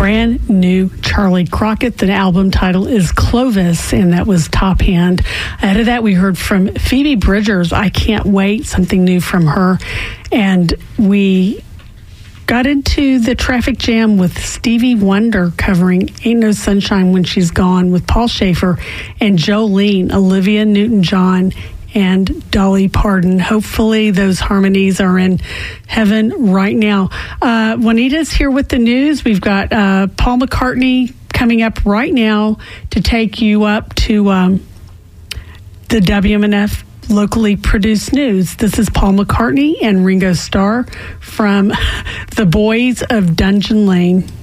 brand new Charlie Crockett. The album title is Clovis, and that was Top Hand. Ahead of that, we heard from Phoebe Bridgers, I Can't Wait, something new from her. And we got into the traffic jam with Stevie Wonder covering Ain't No Sunshine When She's Gone with Paul Schaefer and Jolene, Olivia Newton-John, and Dolly Parton. Hopefully those harmonies are in heaven right now. Juanita's here with the news. We've got Paul McCartney coming up right now to take you up to the WMNF locally produced news. This is Paul McCartney and Ringo Starr from The Boys of Dungeon Lane.